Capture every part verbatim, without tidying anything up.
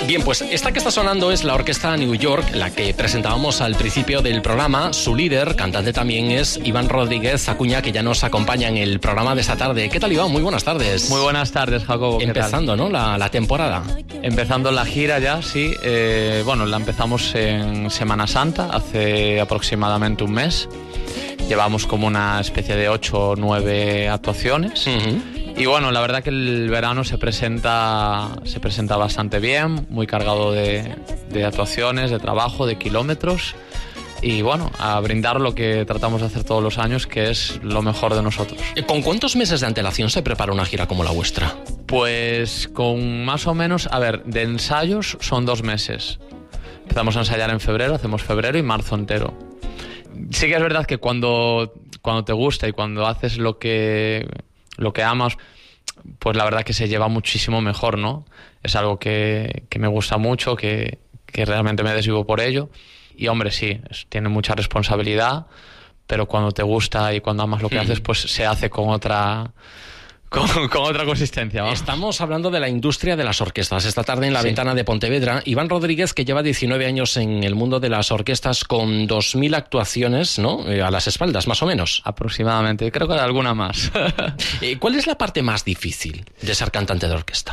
Bien, pues esta que está sonando es la Orquesta New York, la que presentábamos al principio del programa. Su líder, cantante también, es Iván Rodríguez Acuña, que ya nos acompaña en el programa de esta tarde. ¿Qué tal, Iván? Muy buenas tardes. Muy buenas tardes, Jacobo. ¿Qué Empezando, tal? ¿no? La, la temporada. Empezando la gira ya, sí. Eh, bueno, la empezamos en Semana Santa, hace aproximadamente un mes. Llevamos como una especie de ocho o nueve actuaciones. Uh-huh. Y bueno, la verdad que el verano se presenta, se presenta bastante bien, muy cargado de, de actuaciones, de trabajo, de kilómetros. Y bueno, a brindar lo que tratamos de hacer todos los años, que es lo mejor de nosotros. ¿Con cuántos meses de antelación se prepara una gira como la vuestra? Pues con más o menos, a ver, de ensayos son dos meses. Empezamos a ensayar en febrero, hacemos febrero y marzo entero. Sí que es verdad que cuando, cuando te gusta y cuando haces lo que, lo que amas, pues la verdad que se lleva muchísimo mejor, ¿no? Es algo que, que me gusta mucho, que, que realmente me desvivo por ello. Y hombre, sí, es, tiene mucha responsabilidad, pero cuando te gusta y cuando amas lo que mm. haces, pues se hace con otra... Con, con otra consistencia, ¿no? Estamos hablando de la industria de las orquestas. Esta tarde en la sí. ventana de Pontevedra, Iván Rodríguez, que lleva diecinueve años en el mundo de las orquestas con dos mil actuaciones, ¿no? Eh, a las espaldas, más o menos. Aproximadamente, creo que hay alguna más. eh, ¿Cuál es la parte más difícil de ser cantante de orquesta?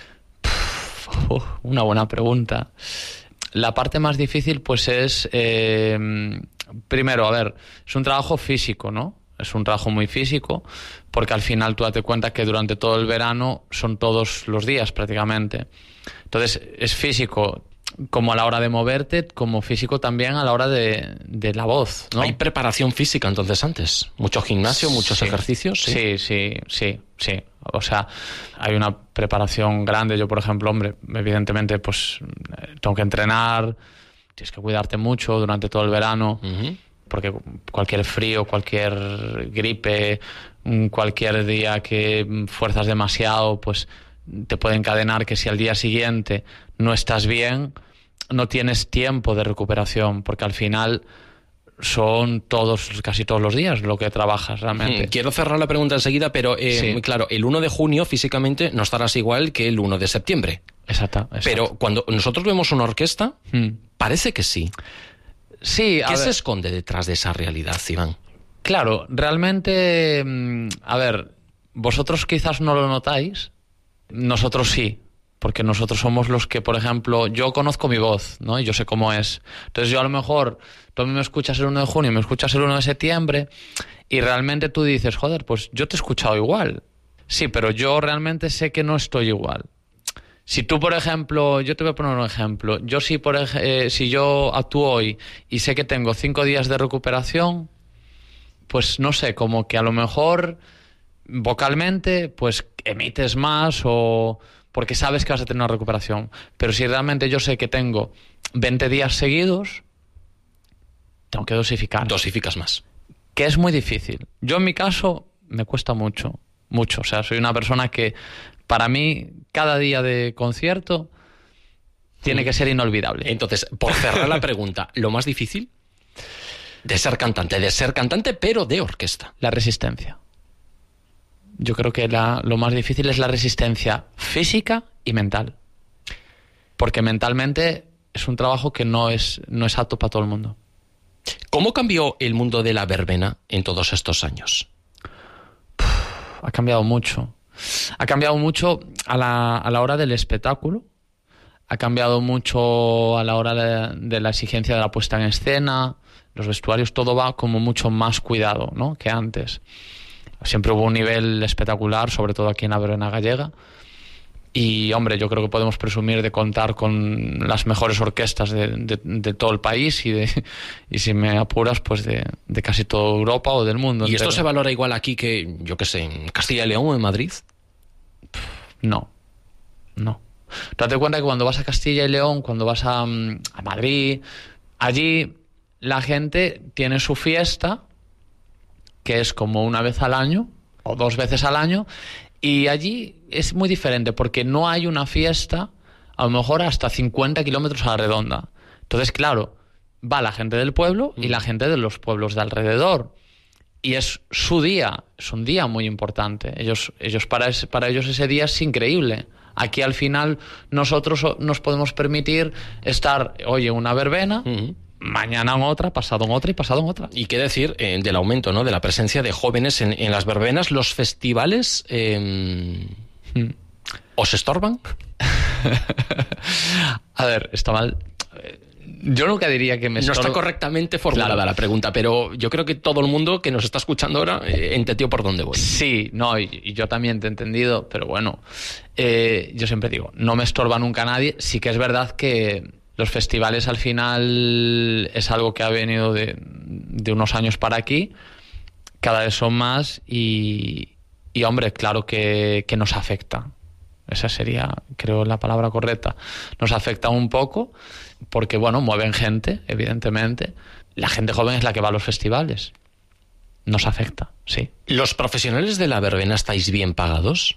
Uf, una buena pregunta. La parte más difícil, pues es... Eh, primero, a ver, es un trabajo físico, ¿no? Es un trabajo muy físico, porque al final tú date cuenta que durante todo el verano son todos los días prácticamente. Entonces es físico como a la hora de moverte, como físico también a la hora de, de la voz, ¿no? ¿Hay preparación física entonces antes? ¿Mucho gimnasio, muchos sí. ejercicios? Sí, sí, sí, sí. O sea, hay una preparación grande. Yo, por ejemplo, hombre, evidentemente pues tengo que entrenar, tienes que cuidarte mucho durante todo el verano. Uh-huh. Porque cualquier frío, cualquier gripe, cualquier día que fuerzas demasiado, pues te puede encadenar que si al día siguiente no estás bien, no tienes tiempo de recuperación, porque al final son todos, casi todos los días lo que trabajas realmente. Quiero cerrar la pregunta enseguida, pero eh, sí. claro, el uno de junio físicamente no estarás igual que el uno de septiembre. Exacto, exacto. Pero cuando nosotros vemos una orquesta, hmm. parece que sí. Sí, a ¿Qué ver, se esconde detrás de esa realidad, Iván? Claro, realmente, a ver, vosotros quizás no lo notáis, nosotros sí, porque nosotros somos los que, por ejemplo, yo conozco mi voz, ¿no? Y yo sé cómo es. Entonces yo a lo mejor, tú a mí me escuchas el uno de junio, me escuchas el uno de septiembre, y realmente tú dices, joder, pues yo te he escuchado igual. Sí, pero yo realmente sé que no estoy igual. Si tú, por ejemplo, yo te voy a poner un ejemplo. Yo si, por ej- eh, si yo actúo hoy y sé que tengo cinco días de recuperación, pues no sé, como que a lo mejor vocalmente pues emites más o porque sabes que vas a tener una recuperación. Pero si realmente yo sé que tengo veinte días seguidos, tengo que dosificar. Dosificas más. Que es muy difícil. Yo en mi caso me cuesta mucho, mucho. O sea, soy una persona que para mí cada día de concierto tiene que ser inolvidable. Entonces, por cerrar la pregunta, ¿lo más difícil de ser cantante? De ser cantante, pero de orquesta. La resistencia. Yo creo que la, lo más difícil es la resistencia física y mental. Porque mentalmente es un trabajo que no es, no es apto para todo el mundo. ¿Cómo cambió el mundo de la verbena en todos estos años? Uf, ha cambiado mucho. Ha cambiado mucho a la, a la hora del espectáculo, ha cambiado mucho a la hora de, de la exigencia de la puesta en escena, los vestuarios, todo va como mucho más cuidado, ¿no?, que antes. Siempre hubo un nivel espectacular, sobre todo aquí en la verbena gallega, y hombre, yo creo que podemos presumir de contar con las mejores orquestas de, de, de todo el país y, de, y si me apuras, pues de, de casi toda Europa o del mundo ¿Y entero. esto se valora igual aquí que, yo qué sé, en Castilla y León o en Madrid? No, no. Date cuenta que cuando vas a Castilla y León, cuando vas a, a Madrid, allí la gente tiene su fiesta, que es como una vez al año o dos veces al año, y allí es muy diferente porque no hay una fiesta a lo mejor hasta cincuenta kilómetros a la redonda. Entonces, claro, va la gente del pueblo y la gente de los pueblos de alrededor. Y es su día, es un día muy importante. Ellos, ellos para, ese, para ellos ese día es increíble. Aquí al final nosotros nos podemos permitir estar, oye, una verbena, uh-huh. mañana en otra, pasado en otra y pasado en otra. Y qué decir eh, del aumento, ¿no?, de la presencia de jóvenes en, en las verbenas. ¿Los festivales eh, hmm. os estorban? A ver, está mal. Yo nunca diría que me estorba. No está correctamente formulada claro. la pregunta, pero yo creo que todo el mundo que nos está escuchando ahora eh, entendió por dónde voy. Sí, no, y, y yo también te he entendido, pero bueno, eh, yo siempre digo, no me estorba nunca nadie. Sí que es verdad que los festivales al final es algo que ha venido de, de unos años para aquí, cada vez son más y, y hombre, claro que, que nos afecta. Esa sería, creo, la palabra correcta. Nos afecta un poco porque, bueno, mueven gente, evidentemente. La gente joven es la que va a los festivales. Nos afecta, sí. ¿Los profesionales de la verbena estáis bien pagados?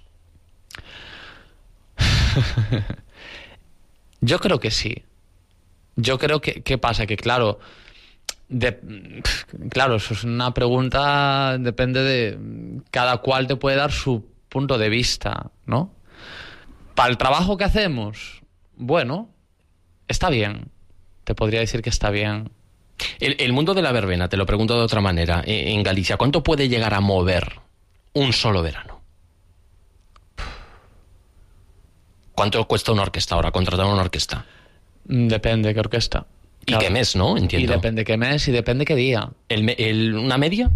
Yo creo que sí. Yo creo que... ¿Qué pasa? Que, claro... De, claro, eso es una pregunta... Depende de... Cada cual te puede dar su punto de vista, ¿no? Para el trabajo que hacemos, bueno, está bien. Te podría decir que está bien. El, el mundo de la verbena, te lo pregunto de otra manera. En Galicia, ¿cuánto puede llegar a mover un solo verano? ¿Cuánto cuesta una orquesta ahora, contratar una orquesta? Depende qué orquesta. ¿Y claro. qué mes, no? Entiendo. Y depende qué mes y depende qué día. ¿El, el, ¿Una media?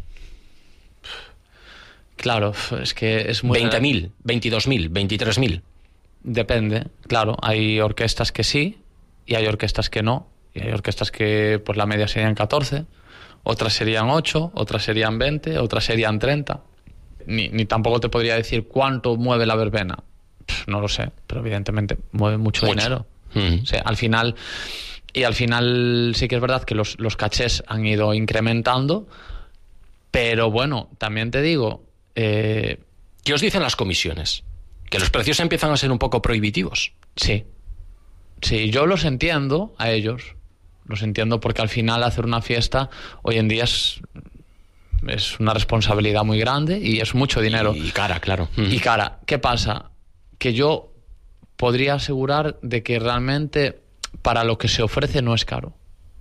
Claro, es que es muy... veinte mil, veintidós mil, veintitrés mil. Depende, claro. Hay orquestas que sí y hay orquestas que no. Y hay orquestas que pues la media serían catorce, otras serían ocho, otras serían veinte, otras serían treinta. Ni, ni tampoco te podría decir cuánto mueve la verbena. Pff, no lo sé, pero evidentemente mueve mucho, mucho. dinero. Mm. O sea, al final... Y al final sí que es verdad que los, los cachés han ido incrementando, pero bueno, también te digo... Eh, ¿Qué os dicen las comisiones? ¿Que los precios empiezan a ser un poco prohibitivos? Sí. Sí, yo los entiendo a ellos. Los entiendo porque al final hacer una fiesta hoy en día es, es una responsabilidad muy grande y es mucho dinero. Y cara, claro. Y cara. ¿Qué pasa? Que yo podría asegurar de que realmente para lo que se ofrece no es caro.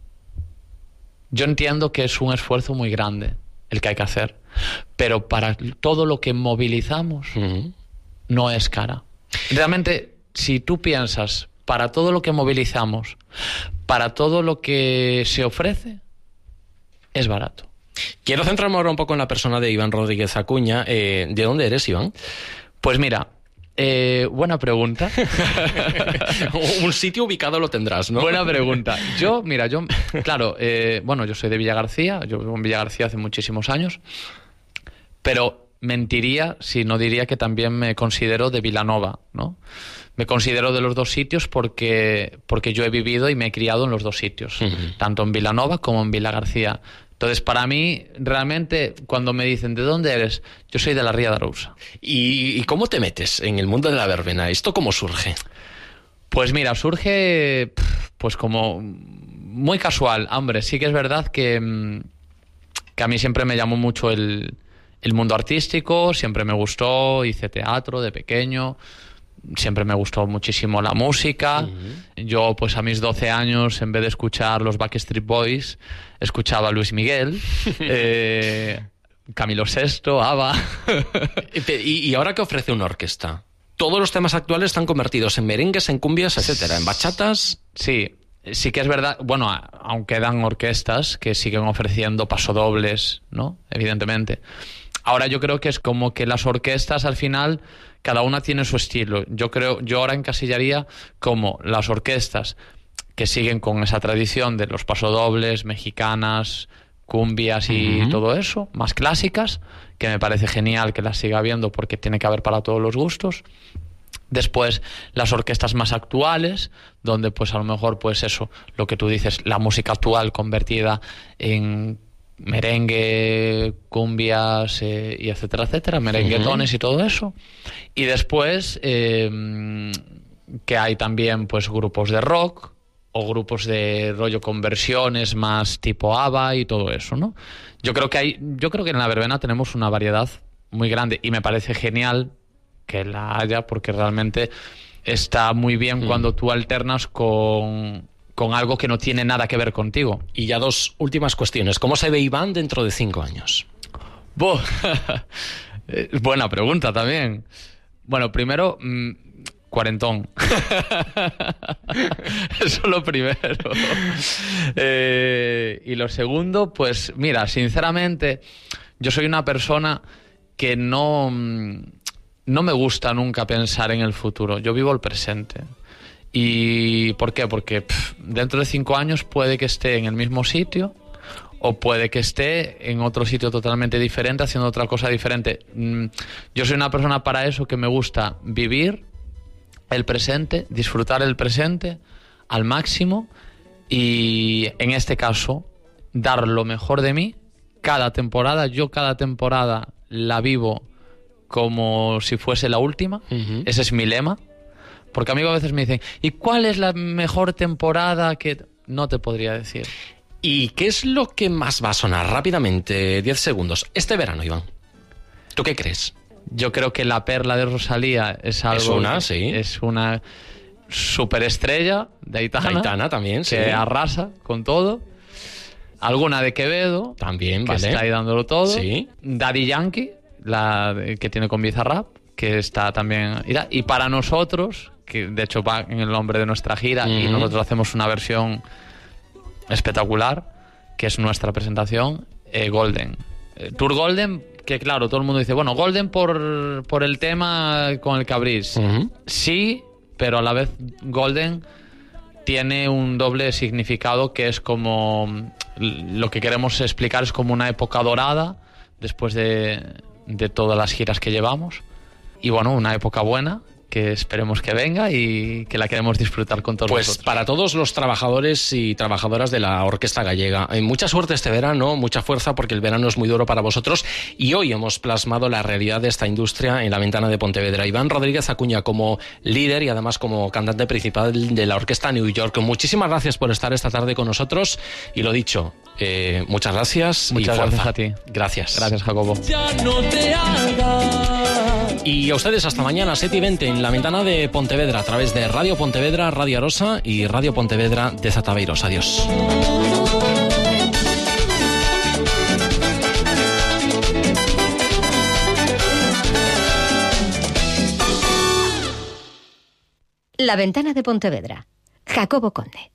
Yo entiendo que es un esfuerzo muy grande el que hay que hacer, pero para todo lo que movilizamos uh-huh. no es cara. Realmente, si tú piensas, para todo lo que movilizamos, para todo lo que se ofrece, es barato. Quiero centrarme ahora un poco en la persona de Iván Rodríguez Acuña. Eh, ¿De dónde eres, Iván? Pues mira, eh, buena pregunta. Un sitio ubicado lo tendrás, ¿no? Buena pregunta. Yo, mira, yo, claro, eh, bueno, yo soy de Villagarcía, yo vivo en Villagarcía hace muchísimos años, pero mentiría si no diría que también me considero de Vilanova, ¿no? Me considero de los dos sitios porque, porque yo he vivido y me he criado en los dos sitios, uh-huh. tanto en Vilanova como en Villagarcía. Entonces, para mí, realmente, cuando me dicen ¿de dónde eres? Yo soy de la Ría de Arousa. ¿Y, ¿Y cómo te metes en el mundo de la verbena? ¿Esto cómo surge? Pues mira, surge pues como muy casual. Hombre, sí que es verdad que, que a mí siempre me llamó mucho el, el mundo artístico, siempre me gustó, hice teatro de pequeño, siempre me gustó muchísimo la música. Uh-huh. Yo, pues a mis doce años, en vez de escuchar los Backstreet Boys, escuchaba a Luis Miguel, eh, Camilo Sesto, ABBA. ¿Y, ¿Y ahora qué ofrece una orquesta? Todos los temas actuales están convertidos en merengues, en cumbias, etcétera, en bachatas. Sí, sí que es verdad. Bueno, aún quedan orquestas que siguen ofreciendo pasodobles, ¿no? Evidentemente. Ahora yo creo que es como que las orquestas al final cada una tiene su estilo. Yo creo, yo ahora encasillaría como las orquestas que siguen con esa tradición de los pasodobles, mexicanas, cumbias y uh-huh. todo eso, más clásicas, que me parece genial que las siga habiendo porque tiene que haber para todos los gustos. Después las orquestas más actuales, donde pues a lo mejor pues eso, lo que tú dices, la música actual convertida en merengue, cumbias eh, y etcétera, etcétera, merenguetones uh-huh. y todo eso. Y después eh, que hay también pues grupos de rock o grupos de rollo con versiones más tipo ABBA y todo eso, ¿no? Yo creo que hay, yo creo que en la verbena tenemos una variedad muy grande y me parece genial que la haya, porque realmente está muy bien mm. cuando tú alternas con, con algo que no tiene nada que ver contigo. Y ya dos últimas cuestiones. ¿Cómo se ve Iván dentro de cinco años? Bo, buena pregunta también. Bueno, primero, mmm, cuarentón. Eso lo primero. Eh, y lo segundo, pues mira, sinceramente, yo soy una persona que no, no me gusta nunca pensar en el futuro. Yo vivo el presente. ¿Y por qué? Porque pff, dentro de cinco años puede que esté en el mismo sitio o puede que esté en otro sitio totalmente diferente, haciendo otra cosa diferente. Yo soy una persona para eso que me gusta vivir el presente, disfrutar el presente al máximo y, en este caso, dar lo mejor de mí cada temporada. Yo cada temporada la vivo como si fuese la última. Uh-huh. Ese es mi lema. Porque amigos a veces me dicen, ¿y cuál es la mejor temporada que...? No te podría decir. ¿Y qué es lo que más va a sonar? Rápidamente, diez segundos. Este verano, Iván, ¿tú qué crees? Yo creo que La Perla de Rosalía es algo... Es una, que, sí. Es una superestrella de Aitana. Aitana también, sí. Que arrasa con todo. Alguna de Quevedo. También, que vale. está ahí dándolo todo. Sí. Daddy Yankee, la que tiene con Bizarrap, que está también... Y para nosotros, que de hecho va en el nombre de nuestra gira, uh-huh. y nosotros hacemos una versión espectacular, que es nuestra presentación, eh, Golden. Eh, Tour Golden, que claro, todo el mundo dice, bueno, Golden por, por el tema con el que abrís. Uh-huh. Sí, pero a la vez Golden tiene un doble significado, que es como... Lo que queremos explicar es como una época dorada, después de, de todas las giras que llevamos. Y bueno, una época buena, que esperemos que venga y que la queremos disfrutar con todos pues nosotros. Para todos los trabajadores y trabajadoras de la Orquesta Gallega, eh, mucha suerte este verano, mucha fuerza, porque el verano es muy duro para vosotros y hoy hemos plasmado la realidad de esta industria en La Ventana de Pontevedra. Iván Rodríguez Acuña como líder y además como cantante principal de la Orquesta New York. Muchísimas gracias por estar esta tarde con nosotros y lo dicho, eh, muchas gracias. Muchas y gracias a ti. Gracias. Gracias, Jacobo. Ya no te hagas. Y a ustedes hasta mañana, siete y veinte, en La Ventana de Pontevedra, a través de Radio Pontevedra, Radio Arosa y Radio Pontevedra de Zataveiros. Adiós. La Ventana de Pontevedra. Jacobo Conde.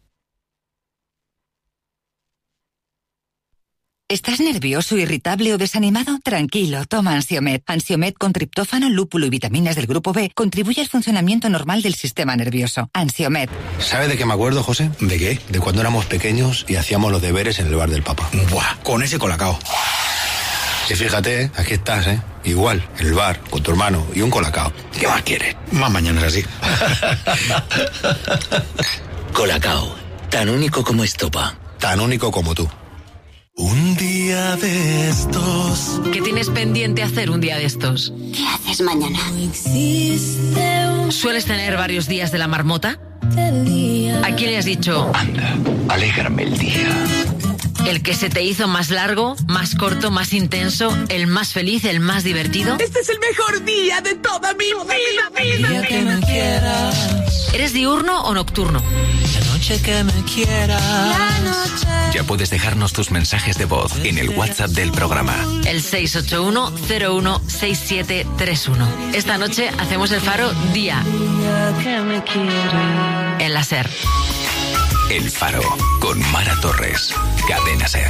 ¿Estás nervioso, irritable o desanimado? Tranquilo, toma Ansiomed. Ansiomed con triptófano, lúpulo y vitaminas del grupo B contribuye al funcionamiento normal del sistema nervioso. Ansiomed. ¿Sabe de qué me acuerdo, José? ¿De qué? De cuando éramos pequeños y hacíamos los deberes en el bar del Papa. Buah, con ese colacao. Y fíjate, aquí estás, ¿eh? Igual, en el bar, con tu hermano y un colacao. ¿Qué más quieres? Más mañanas así. Colacao, tan único como estopa. Tan único como tú. Un día de estos. ¿Qué tienes pendiente hacer un día de estos? ¿Qué haces mañana? ¿Sueles tener varios días de la marmota? ¿A quién le has dicho? Anda, alégrame el día. ¿El que se te hizo más largo, más corto, más intenso, el más feliz, el más divertido? Este es el mejor día de toda mi vida, vida. Día que me quieras. ¿Eres diurno o nocturno? La noche que me quieras. La noche. Ya puedes dejarnos tus mensajes de voz en el WhatsApp del programa. El seis ocho uno cero uno seis siete tres uno. Esta noche hacemos el Faro Día. En la SER. El Faro, con Mara Torres. Cadena SER.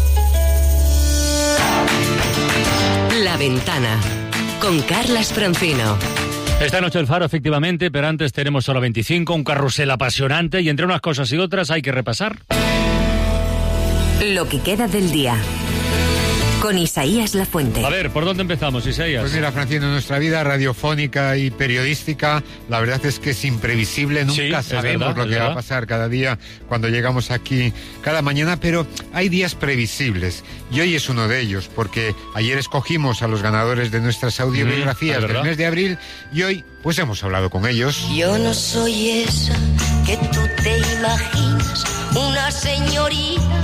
La Ventana, con Carlas Francino. Esta noche el Faro, efectivamente, pero antes tenemos solo veinticinco, un carrusel apasionante y entre unas cosas y otras hay que repasar. Lo que queda del día. Con Isaías Lafuente. A ver, ¿por dónde empezamos, Isaías? Pues mira, Francino, nuestra vida radiofónica y periodística, la verdad es que es imprevisible, nunca sí, sabemos verdad, lo que verdad. va a pasar cada día cuando llegamos aquí cada mañana, pero hay días previsibles y hoy es uno de ellos, porque ayer escogimos a los ganadores de nuestras audiobiografías mm, del mes de abril y hoy pues hemos hablado con ellos. Yo no soy esa que tú te imaginas, una señorita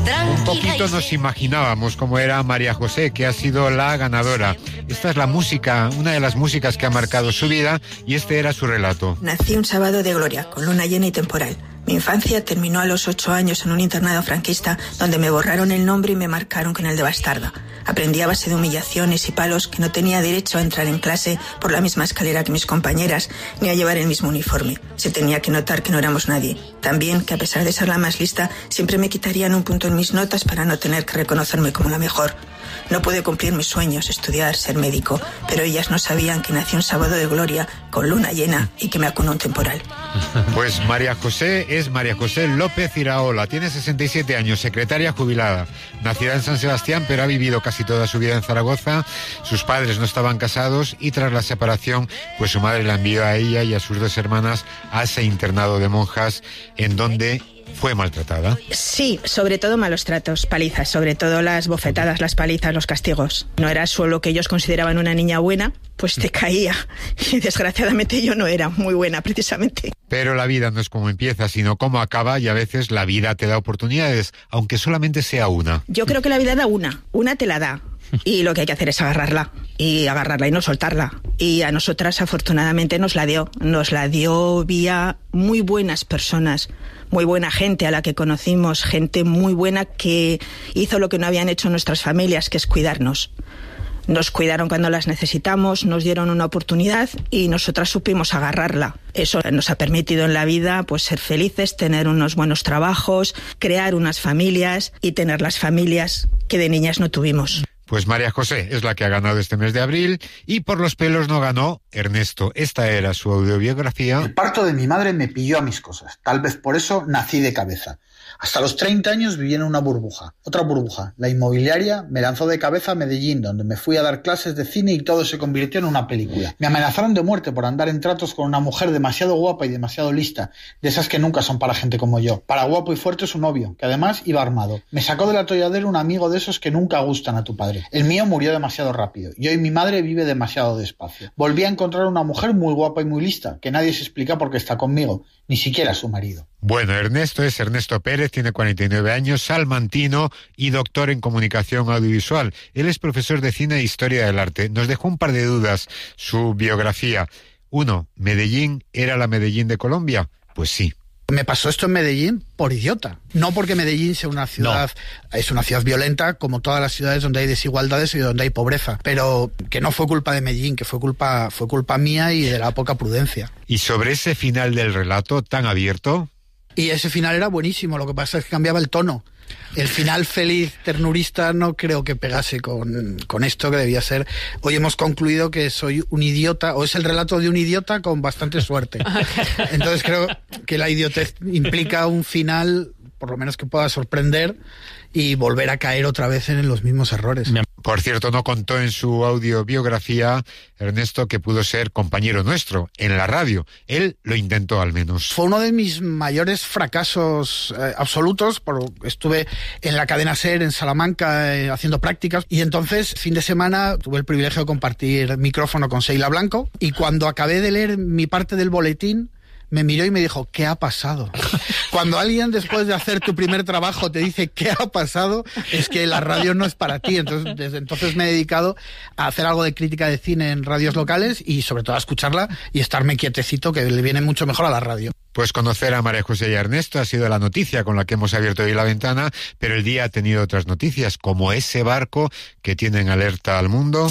Un poquito nos imaginábamos cómo era María José, que ha sido la ganadora. Esta es la música, una de las músicas que ha marcado su vida, y este era su relato. Nací un sábado de gloria, con luna llena y temporal. Mi infancia terminó a los ocho años en un internado franquista donde me borraron el nombre y me marcaron con el de bastarda. Aprendí a base de humillaciones y palos que no tenía derecho a entrar en clase por la misma escalera que mis compañeras ni a llevar el mismo uniforme. Se tenía que notar que no éramos nadie. También que a pesar de ser la más lista, siempre me quitarían un punto en mis notas para no tener que reconocerme como la mejor. No pude cumplir mis sueños, estudiar, ser médico, pero ellas no sabían que nací un sábado de gloria, con luna llena y que me acunó un temporal. Pues María José es María José López Iraola, tiene sesenta y siete años, secretaria jubilada, nacida en San Sebastián, pero ha vivido casi toda su vida en Zaragoza. Sus padres no estaban casados y tras la separación, pues su madre la envió a ella y a sus dos hermanas a ese internado de monjas en donde fue maltratada. Sí, sobre todo malos tratos, palizas, sobre todo las bofetadas, las palizas, los castigos. No era solo que ellos consideraban una niña buena, pues te caía. Y desgraciadamente yo no era muy buena, precisamente. Pero la vida no es como empieza, sino cómo acaba, y a veces la vida te da oportunidades, aunque solamente sea una. Yo creo que la vida da una, una te la da. Y lo que hay que hacer es agarrarla, y agarrarla y no soltarla. Y a nosotras afortunadamente nos la dio, nos la dio vía muy buenas personas, muy buena gente a la que conocimos, gente muy buena que hizo lo que no habían hecho nuestras familias, que es cuidarnos. Nos cuidaron cuando las necesitamos, nos dieron una oportunidad y nosotras supimos agarrarla. Eso nos ha permitido en la vida pues ser felices, tener unos buenos trabajos, crear unas familias y tener las familias que de niñas no tuvimos. Pues María José es la que ha ganado este mes de abril, y por los pelos no ganó Ernesto. Esta era su autobiografía. El parto de mi madre me pilló a mis cosas. Tal vez por eso nací de cabeza. Hasta los treinta años viví en una burbuja. Otra burbuja, la inmobiliaria, me lanzó de cabeza a Medellín, donde me fui a dar clases de cine y todo se convirtió en una película. Me amenazaron de muerte por andar en tratos con una mujer demasiado guapa y demasiado lista, de esas que nunca son para gente como yo. Para guapo y fuerte su novio, que además iba armado. Me sacó del atolladero un amigo de esos que nunca gustan a tu padre. El mío murió demasiado rápido, y hoy mi madre vive demasiado despacio. Volví a encontrar una mujer muy guapa y muy lista, que nadie se explica por qué está conmigo, ni siquiera su marido. Bueno, Ernesto es Ernesto Pérez, tiene cuarenta y nueve años, salmantino y doctor en comunicación audiovisual. Él es profesor de cine e historia del arte. Nos dejó un par de dudas su biografía. Uno, ¿Medellín era la Medellín de Colombia? Pues sí. Me pasó esto en Medellín por idiota. No porque Medellín sea una ciudad, no. Es una ciudad violenta, como todas las ciudades donde hay desigualdades y donde hay pobreza. Pero que no fue culpa de Medellín, que fue culpa, fue culpa mía y de la poca prudencia. ¿Y sobre ese final del relato tan abierto? Y ese final era buenísimo, lo que pasa es que cambiaba el tono. El final feliz, ternurista, no creo que pegase con, con esto que debía ser. Hoy hemos concluido que soy un idiota, o es el relato de un idiota con bastante suerte. Entonces creo que la idiotez implica un final, por lo menos que pueda sorprender y volver a caer otra vez en los mismos errores. Por cierto, no contó en su audiobiografía, Ernesto, que pudo ser compañero nuestro en la radio. Él lo intentó al menos. Fue uno de mis mayores fracasos eh, absolutos. Por, estuve en la cadena SER en Salamanca eh, haciendo prácticas, y entonces, fin de semana, tuve el privilegio de compartir micrófono con Sheila Blanco, y cuando acabé de leer mi parte del boletín, me miró y me dijo, ¿qué ha pasado? Cuando alguien después de hacer tu primer trabajo te dice ¿qué ha pasado? Es que la radio no es para ti. Entonces, desde entonces me he dedicado a hacer algo de crítica de cine en radios locales y sobre todo a escucharla y estarme quietecito, que le viene mucho mejor a la radio. Pues conocer a María José y a Ernesto ha sido la noticia con la que hemos abierto hoy la ventana, pero el día ha tenido otras noticias, como ese barco que tiene en alerta al mundo.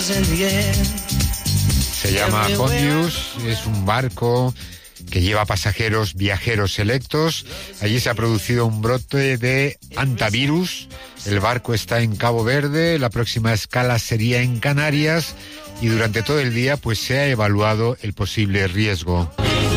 Se llama Ponius, es un barco que lleva pasajeros viajeros selectos. Allí se ha producido un brote de hantavirus. El barco está en Cabo Verde, la próxima escala sería en Canarias, y durante todo el día pues se ha evaluado el posible riesgo.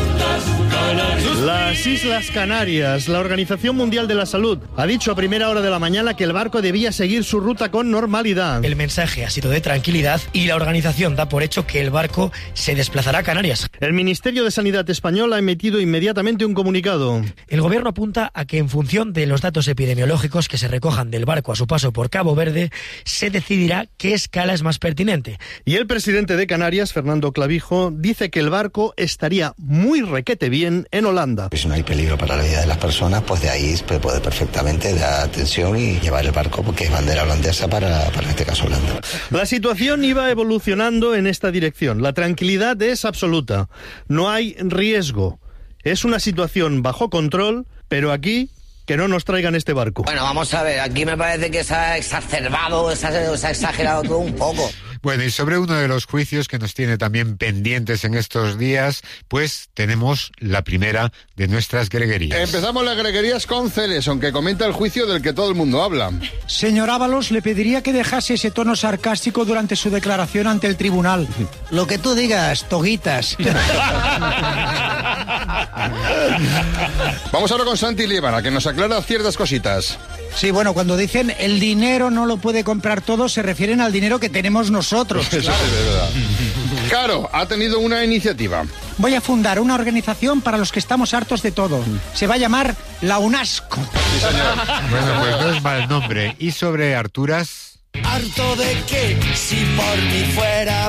Las Islas Canarias. La Organización Mundial de la Salud ha dicho a primera hora de la mañana que el barco debía seguir su ruta con normalidad. El mensaje ha sido de tranquilidad y la organización da por hecho que el barco se desplazará a Canarias. El Ministerio de Sanidad español ha emitido inmediatamente un comunicado. El gobierno apunta a que en función de los datos epidemiológicos que se recojan del barco a su paso por Cabo Verde, se decidirá qué escala es más pertinente. Y el presidente de Canarias, Fernando Clavijo, dice que el barco estaría muy requete bien en, en Holanda. Si no hay peligro para la vida de las personas, pues de ahí se puede perfectamente dar atención y llevar el barco, porque es bandera holandesa para, para este caso Holanda. La situación iba evolucionando en esta dirección. La tranquilidad es absoluta. No hay riesgo. Es una situación bajo control, pero aquí que no nos traigan este barco. Bueno, vamos a ver, aquí me parece que se ha exacerbado, se ha, se ha exagerado todo un poco. Bueno, y sobre uno de los juicios que nos tiene también pendientes en estos días, pues tenemos la primera de nuestras greguerías. Empezamos las greguerías con Celeson, que comenta el juicio del que todo el mundo habla. Señor Ábalos, le pediría que dejase ese tono sarcástico durante su declaración ante el tribunal. Lo que tú digas, toguitas. Vamos ahora con Santi Líbana, que nos aclara ciertas cositas. Sí, bueno, cuando dicen el dinero no lo puede comprar todo, se refieren al dinero que tenemos nosotros. Eso claro. es verdad. Caro ha tenido una iniciativa. Voy a fundar una organización para los que estamos hartos de todo. Se va a llamar la UNESCO. Sí, señor. Bueno, pues no es mal nombre. ¿Y sobre Arturas? Harto de que si por mí fuera,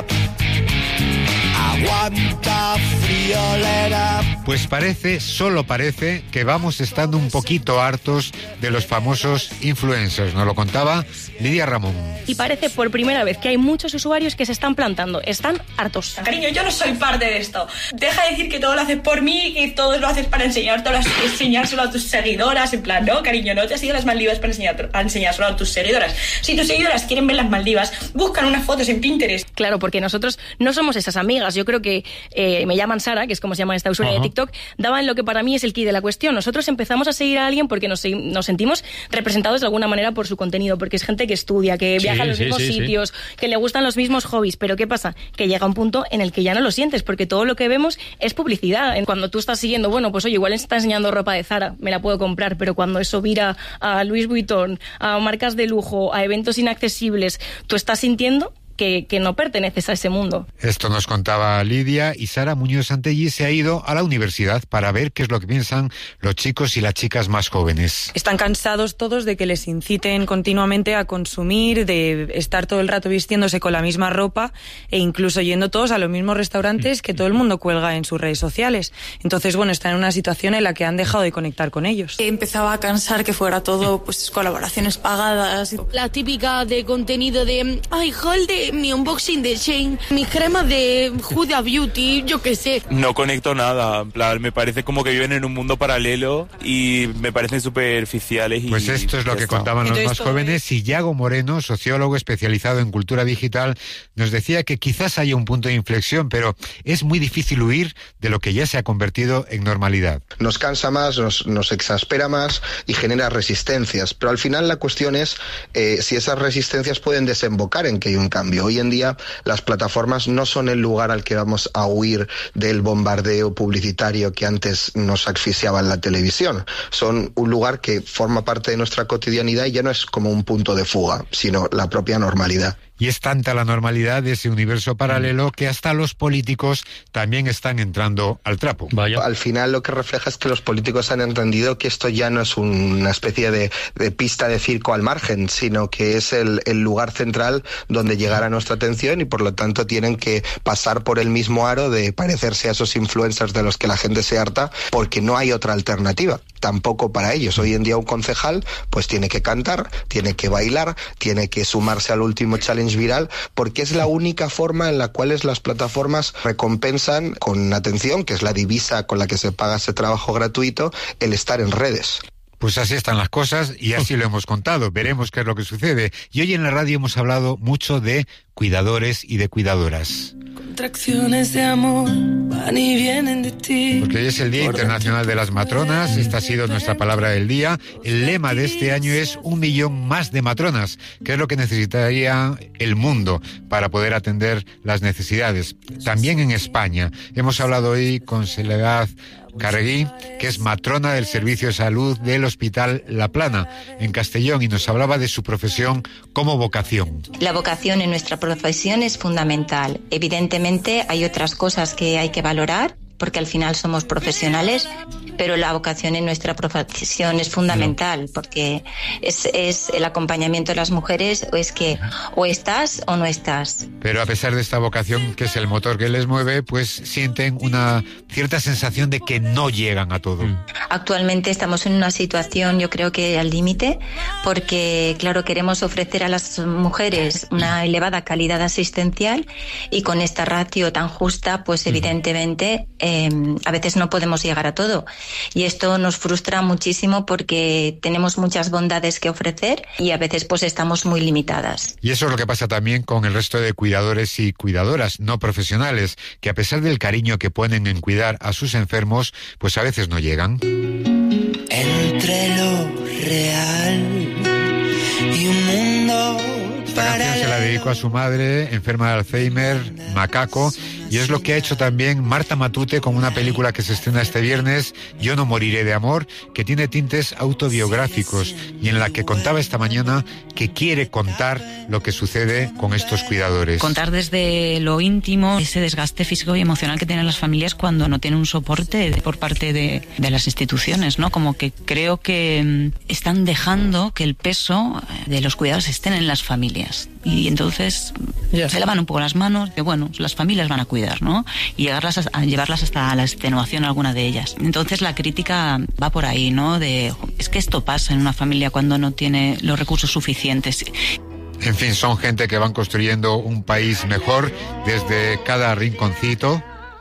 aguanta friolera. Pues parece, solo parece, que vamos estando un poquito hartos de los famosos influencers. Nos lo contaba Lidia Ramón. Y parece por primera vez que hay muchos usuarios que se están plantando. Están hartos. Cariño, yo no soy parte de esto. Deja de decir que todo lo haces por mí, que todo lo haces para enseñártelo, enseñárselo a tus seguidoras. En plan, no, cariño, no te has ido a las Maldivas para enseñar, a enseñárselo a tus seguidoras. Si tus seguidoras quieren ver las Maldivas, buscan unas fotos en Pinterest. Claro, porque nosotros no somos esas amigas. Yo creo que eh, me llaman Sara, que es como se llama esta usuaria de TikTok, daban lo que para mí es el key de la cuestión. Nosotros empezamos a seguir a alguien porque nos, nos sentimos representados de alguna manera por su contenido, porque es gente que estudia, que viaja sí, a los sí, mismos sí, sitios, sí. que le gustan los mismos hobbies. Pero ¿qué pasa? Que llega un punto en el que ya no lo sientes, porque todo lo que vemos es publicidad. Cuando tú estás siguiendo, bueno, pues oye, igual está enseñando ropa de Zara, me la puedo comprar, pero cuando eso vira a Louis Vuitton, a marcas de lujo, a eventos inaccesibles, tú estás sintiendo Que, que no perteneces a ese mundo. Esto nos contaba Lidia, y Sara Muñoz Santelli se ha ido a la universidad para ver qué es lo que piensan los chicos y las chicas más jóvenes. Están cansados todos de que les inciten continuamente a consumir, de estar todo el rato vistiéndose con la misma ropa e incluso yendo todos a los mismos restaurantes que todo el mundo cuelga en sus redes sociales. Entonces, bueno, están en una situación en la que han dejado de conectar con ellos. Empezaba a cansar que fuera todo pues colaboraciones pagadas. La típica de contenido de ay, Holde, mi unboxing de Shane, mi crema de Huda Beauty, yo qué sé. No conecto nada, en plan, me parece como que viven en un mundo paralelo y me parecen superficiales. Y pues esto es lo que está. Contaban los más jóvenes, y Yago Moreno, sociólogo especializado en cultura digital, nos decía que quizás haya un punto de inflexión, pero es muy difícil huir de lo que ya se ha convertido en normalidad. Nos cansa más, nos, nos exaspera más y genera resistencias, pero al final la cuestión es eh, si esas resistencias pueden desembocar en que hay un cambio. Hoy en día las plataformas no son el lugar al que vamos a huir del bombardeo publicitario que antes nos asfixiaba en la televisión. Son un lugar que forma parte de nuestra cotidianidad y ya no es como un punto de fuga, sino la propia normalidad. Y es tanta la normalidad de ese universo paralelo que hasta los políticos también están entrando al trapo. Vaya. Al final lo que refleja es que los políticos han entendido que esto ya no es una especie de, de pista de circo al margen, sino que es el, el lugar central donde llegará nuestra atención, y por lo tanto tienen que pasar por el mismo aro de parecerse a esos influencers de los que la gente se harta, porque no hay otra alternativa tampoco para ellos. Hoy en día un concejal pues tiene que cantar, tiene que bailar, tiene que sumarse al último challenge viral, porque es la única forma en la cual las plataformas recompensan con atención, que es la divisa con la que se paga ese trabajo gratuito, el estar en redes. Pues así están las cosas y así lo hemos contado. Veremos qué es lo que sucede. Y hoy en la radio hemos hablado mucho de cuidadores y de cuidadoras. Contracciones de amor van y vienen de ti. Porque hoy es el Día Internacional de las Matronas. Esta ha sido nuestra palabra del día. El lema de este año es un millón más de matronas, que es lo que necesitaría el mundo para poder atender las necesidades. También en España. Hemos hablado hoy con Soledad Carregui, que es matrona del Servicio de Salud del Hospital La Plana, en Castellón, y nos hablaba de su profesión como vocación. La vocación en nuestra profesión es fundamental. Evidentemente hay otras cosas que hay que valorar, porque al final somos profesionales, pero la vocación en nuestra profesión es fundamental, porque es, es el acompañamiento de las mujeres, o es que o estás o no estás. Pero a pesar de esta vocación, que es el motor que les mueve, pues sienten una cierta sensación de que no llegan a todo. Actualmente estamos en una situación, yo creo que al límite, porque claro, queremos ofrecer a las mujeres una elevada calidad asistencial, y con esta ratio tan justa, pues evidentemente eh, a veces no podemos llegar a todo. Y esto nos frustra muchísimo porque tenemos muchas bondades que ofrecer y a veces pues estamos muy limitadas. Y eso es lo que pasa también con el resto de cuidadores y cuidadoras no profesionales, que a pesar del cariño que ponen en cuidar a sus enfermos, pues a veces no llegan. Entre lo real y un mundo. Esta canción se la dedico a su madre, enferma de Alzheimer, Macaco, y es lo que ha hecho también Marta Matute con una película que se estrena este viernes, Yo no moriré de amor, que tiene tintes autobiográficos y en la que contaba esta mañana que quiere contar lo que sucede con estos cuidadores. Contar desde lo íntimo ese desgaste físico y emocional que tienen las familias cuando no tienen un soporte por parte de, de las instituciones, ¿no? Como que creo que están dejando que el peso de los cuidados estén en las familias. Y entonces yeah. se lavan un poco las manos, que bueno, las familias van a cuidar, ¿no? Y llevarlas a, a llevarlas hasta la extenuación alguna de ellas. Entonces la crítica va por ahí, ¿no? De, es que esto pasa en una familia cuando no tiene los recursos suficientes. En fin, son gente que van construyendo un país mejor desde cada rinconcito.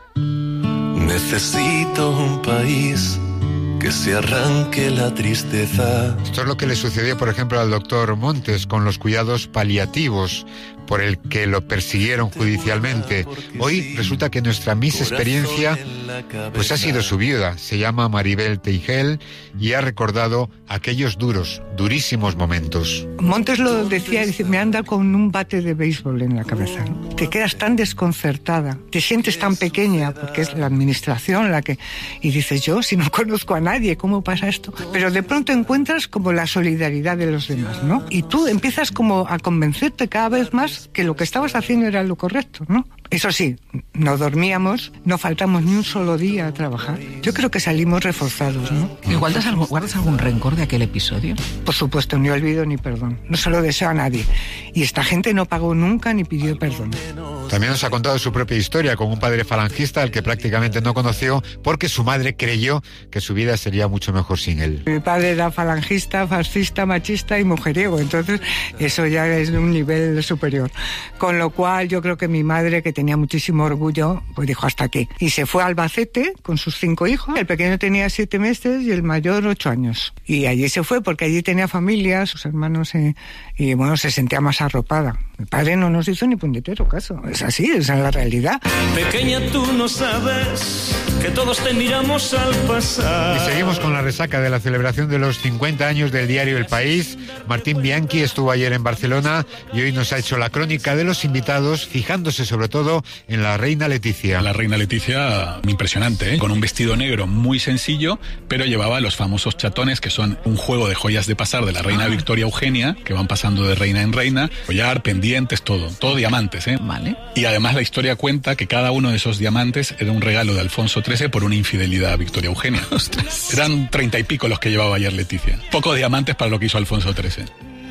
Necesito un país que se arranque la tristeza. Esto es lo que le sucedió, por ejemplo, al doctor Montes con los cuidados paliativos, por el que lo persiguieron judicialmente. Hoy resulta que nuestra Miss Experiencia pues ha sido su viuda. Se llama Maribel Teigel y ha recordado aquellos duros, durísimos momentos. Montes lo decía, dice, me anda con un bate de béisbol en la cabeza. Te quedas tan desconcertada, te sientes tan pequeña, porque es la administración la que... Y dices, yo, si no conozco a nadie, ¿cómo pasa esto? Pero de pronto encuentras como la solidaridad de los demás, ¿no? Y tú empiezas como a convencerte cada vez más que lo que estabas haciendo era lo correcto, ¿no? Eso sí, no dormíamos, no faltamos ni un solo día a trabajar. Yo creo que salimos reforzados, ¿no? ¿Y guardas algún, guardas algún rencor de aquel episodio? Por supuesto, ni olvido ni perdón. No se lo deseo a nadie. Y esta gente no pagó nunca ni pidió perdón. También nos ha contado su propia historia con un padre falangista al que prácticamente no conoció porque su madre creyó que su vida sería mucho mejor sin él. Mi padre era falangista, fascista, machista y mujeriego, entonces eso ya es un nivel superior. Con lo cual yo creo que mi madre, que tenía muchísimo orgullo, pues dijo hasta aquí. Y se fue a Albacete con sus cinco hijos. El pequeño tenía siete meses y el mayor ocho años. Y allí se fue porque allí tenía familia, sus hermanos, eh, y bueno, se sentía más arropada. Mi padre no nos hizo ni puñetero caso. Es así, esa es la realidad. Pequeña, tú no sabes que todos te miramos al pasar. Y seguimos con la resaca de la celebración de los cincuenta años del diario El País. Martín Bianchi estuvo ayer en Barcelona y hoy nos ha hecho la crónica de los invitados, fijándose sobre todo en la reina Leticia. La reina Leticia, impresionante, ¿eh? Con un vestido negro muy sencillo, pero llevaba los famosos chatones, que son un juego de joyas de pasar de la reina ah. Victoria Eugenia, que van pasando de reina en reina, collar, pendientes, todo, todo diamantes, ¿eh? Vale. Y además la historia cuenta que cada uno de esos diamantes era un regalo de Alfonso trece por una infidelidad a Victoria Eugenia. Ostras. Eran treinta y pico los que llevaba ayer Leticia. Pocos diamantes para lo que hizo Alfonso trece.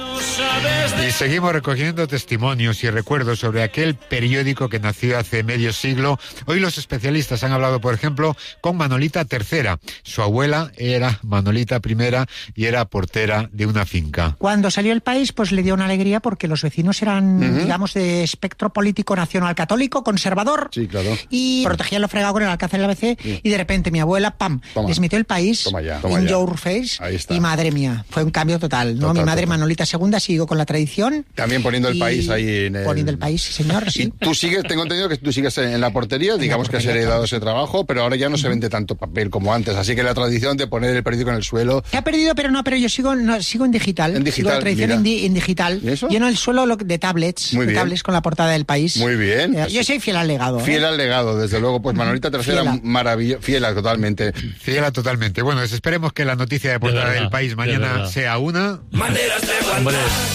Y seguimos recogiendo testimonios y recuerdos sobre aquel periódico que nació hace medio siglo. Hoy los especialistas han hablado, por ejemplo, con Manolita tercera. Su abuela era Manolita primera y era portera de una finca. Cuando salió El País, pues le dio una alegría porque los vecinos eran, uh-huh. digamos, de espectro político nacional católico, conservador. Sí, claro. Y protegían lo fregado con el alcázar del A B C. Sí. Y de repente mi abuela, pam, toma. Les metió El País toma ya, toma in ya. your face. Ahí está. Y madre mía, fue un cambio total, ¿no? Total, mi madre, total. Manolita segunda, siguió con la tradición. También poniendo El País ahí en el... Poniendo El País, sí, señor, sí. Y tú sigues, tengo entendido que tú sigues en la portería, digamos que has heredado ese trabajo, pero ahora ya no se vende tanto papel como antes, así que la tradición de poner el periódico en el suelo... Se ha perdido, pero no, pero yo sigo, no, sigo en digital. En digital, sigo la tradición en, di, en digital. ¿Y eso? Lleno el suelo de tablets, Muy de bien. tablets con la portada del País. Muy bien. Eh, yo soy fiel al legado. Fiel ¿eh? al legado, desde luego. Pues Manolita tercera, maravillosa, fiel a totalmente. Fiel a totalmente. Bueno, pues esperemos que la noticia de portada de del País mañana sea una... Maneras de aguantar.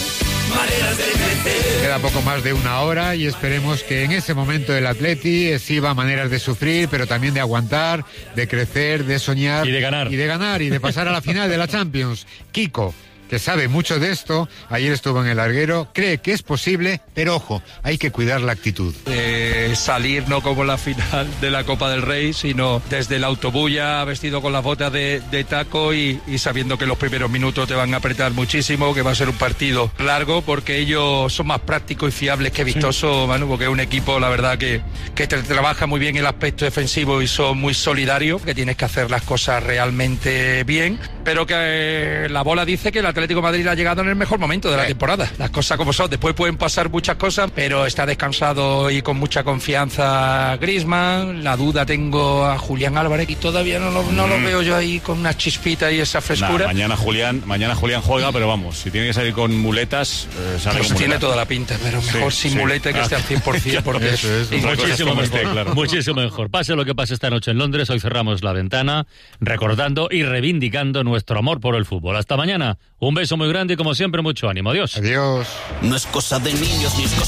maneras de crecer. Queda poco más de una hora y esperemos que en ese momento el Atleti exhiba maneras de sufrir, pero también de aguantar, de crecer, de soñar. Y de ganar. Y de ganar y de pasar a la final de la Champions. Kiko, que sabe mucho de esto, ayer estuvo en el larguero, cree que es posible, pero ojo, hay que cuidar la actitud. Eh, salir no como la final de la Copa del Rey, sino desde el autobús ya vestido con las botas de, de taco y, y sabiendo que los primeros minutos te van a apretar muchísimo, que va a ser un partido largo, porque ellos son más prácticos y fiables que vistosos, sí. Manu, porque es un equipo, la verdad, que, que te trabaja muy bien el aspecto defensivo y son muy solidarios, que tienes que hacer las cosas realmente bien, pero que eh, la bola dice que la Atlético de Madrid ha llegado en el mejor momento de la temporada. Las cosas como son. Después pueden pasar muchas cosas, pero está descansado y con mucha confianza Griezmann. La duda tengo a Julián Álvarez y todavía no lo, no mm. lo veo yo ahí con una chispita y esa frescura. Nah, mañana Julián mañana Julián juega, pero vamos, si tiene que salir con muletas, eh, sale pues con tiene muletas. Toda la pinta, pero mejor sí, sin sí. muleta que esté al cien por ciento porque eso, eso. es Muchísimo mejor, esté, claro. Muchísimo mejor. Pase lo que pase esta noche en Londres, hoy cerramos la ventana recordando y reivindicando nuestro amor por el fútbol. Hasta mañana. Un beso muy grande y como siempre mucho ánimo. Adiós. Adiós. No es cosa de niños ni es cosa